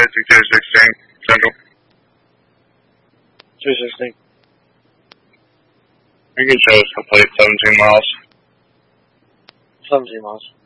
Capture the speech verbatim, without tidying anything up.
two sixteen, Central. two sixteen. You can show us complete seventeen miles. seventeen miles.